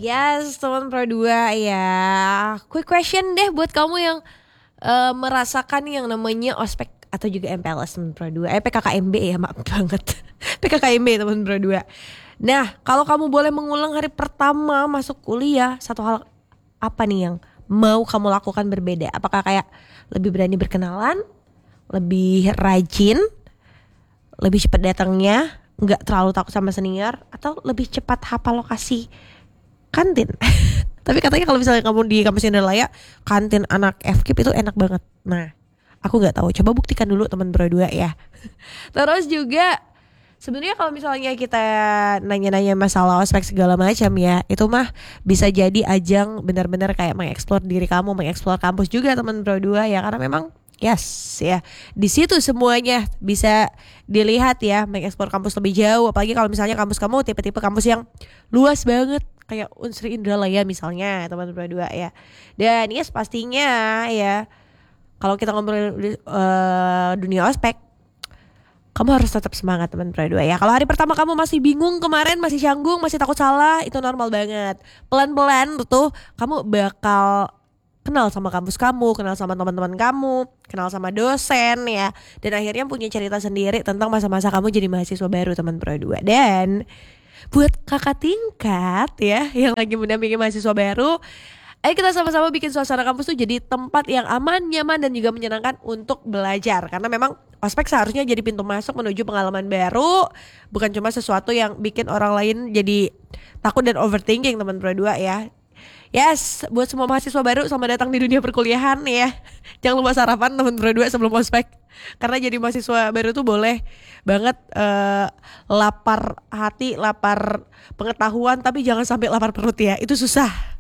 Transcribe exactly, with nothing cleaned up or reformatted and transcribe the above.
Yes, teman Pro dua ya. Quick question deh buat kamu yang uh, merasakan yang namanya ospek atau juga M P L S teman Pro dua. Eh P K K M B ya, maaf banget. P K K M B teman Pro dua. Nah, kalau kamu boleh mengulang hari pertama masuk kuliah, satu hal apa nih yang mau kamu lakukan berbeda? Apakah kayak lebih berani berkenalan, lebih rajin, lebih cepat datangnya, nggak terlalu takut sama senior, atau lebih cepat hafal lokasi kantin? Tapi katanya kalau misalnya kamu di kampus Indralaya, kantin anak F K I P itu enak banget. Nah, aku nggak tahu. Coba buktikan dulu teman Pro dua ya. Terus juga sebenarnya kalau misalnya kita nanya-nanya masalah ospek segala macam ya, itu mah bisa jadi ajang benar-benar kayak mengeksplor diri kamu, mengeksplor kampus juga teman Pro dua ya, karena memang yes ya, di situ semuanya bisa dilihat ya, mengeksplor kampus lebih jauh. Apalagi kalau misalnya kampus kamu tipe-tipe kampus yang luas banget kayak Unsri Indralaya misalnya teman Pro dua ya. Dan yes pastinya ya, kalau kita ngomongin uh, dunia ospek, kamu harus tetap semangat teman Pro dua ya. Kalau hari pertama kamu masih bingung kemarin, masih canggung, masih takut salah, itu normal banget. Pelan-pelan tuh kamu bakal kenal sama kampus kamu, kenal sama teman-teman kamu, kenal sama dosen ya. Dan akhirnya punya cerita sendiri tentang masa-masa kamu jadi mahasiswa baru teman Pro dua. Dan buat kakak tingkat ya yang lagi mendampingi mahasiswa baru, ayo kita sama-sama bikin suasana kampus tuh jadi tempat yang aman, nyaman, dan juga menyenangkan untuk belajar. Karena memang ospek seharusnya jadi pintu masuk menuju pengalaman baru, bukan cuma sesuatu yang bikin orang lain jadi takut dan overthinking teman Pro dua ya. Yes, buat semua mahasiswa baru, selamat datang di dunia perkuliahan ya. Jangan lupa sarapan teman Pro dua sebelum ospek. Karena jadi mahasiswa baru tuh boleh banget uh, lapar hati, lapar pengetahuan, tapi jangan sampai lapar perut ya. Itu susah.